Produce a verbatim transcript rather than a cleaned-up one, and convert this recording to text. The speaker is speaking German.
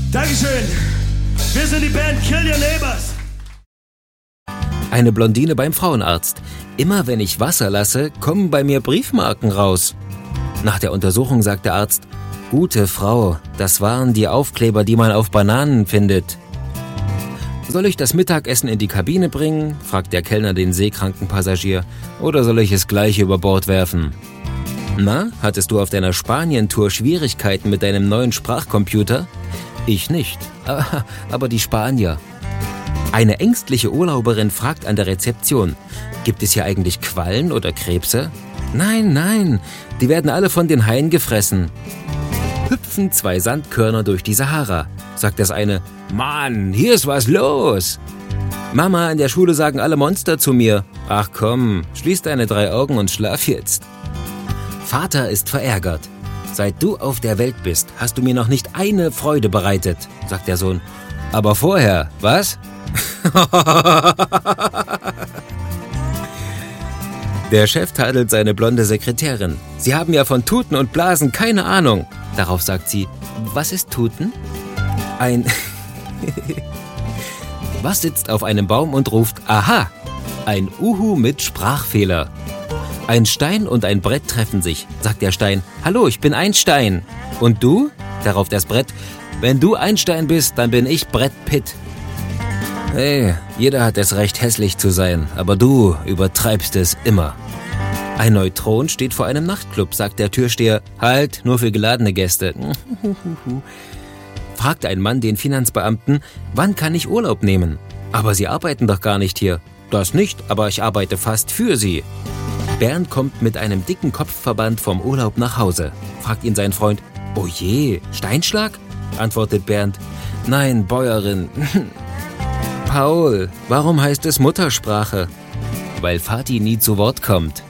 Dankeschön. Wir sind die Band Kill Your Neighbors. Eine Blondine beim Frauenarzt. Immer wenn ich Wasser lasse, kommen bei mir Briefmarken raus. Nach der Untersuchung sagt der Arzt: Gute Frau, das waren die Aufkleber, die man auf Bananen findet. Soll ich das Mittagessen in die Kabine bringen? Fragt der Kellner den seekranken Passagier. Oder soll ich es gleich über Bord werfen? Na, hattest du auf deiner Spanien-Tour Schwierigkeiten mit deinem neuen Sprachcomputer? Ich nicht, aber die Spanier. Eine ängstliche Urlauberin fragt an der Rezeption: Gibt es hier eigentlich Quallen oder Krebse? Nein, nein, die werden alle von den Haien gefressen. Hüpfen zwei Sandkörner durch die Sahara, sagt das eine: Mann, hier ist was los. Mama, in der Schule sagen alle Monster zu mir. Ach komm, schließ deine drei Augen und schlaf jetzt. Vater ist verärgert. Seit du auf der Welt bist, hast du mir noch nicht eine Freude bereitet, sagt der Sohn. Aber vorher, was? Der Chef tadelt seine blonde Sekretärin. Sie haben ja von Tuten und Blasen keine Ahnung. Darauf sagt sie: Was ist Tuten? Ein... Was sitzt auf einem Baum und ruft: Aha! Ein Uhu mit Sprachfehler. Ein Stein und ein Brett treffen sich, sagt der Stein. Hallo, ich bin Einstein. Und du? Darauf das Brett: Wenn du Einstein bist, dann bin ich Brett Pitt. Hey, jeder hat das Recht, hässlich zu sein, aber du übertreibst es immer. Ein Neutron steht vor einem Nachtclub, sagt der Türsteher. Halt, nur für geladene Gäste. Fragt ein Mann den Finanzbeamten: Wann kann ich Urlaub nehmen? Aber Sie arbeiten doch gar nicht hier. Das nicht, aber ich arbeite fast für Sie. Bernd kommt mit einem dicken Kopfverband vom Urlaub nach Hause. Fragt ihn sein Freund: Oh je, Steinschlag? Antwortet Bernd: Nein, Bäuerin. Paul, warum heißt es Muttersprache? Weil Vati nie zu Wort kommt.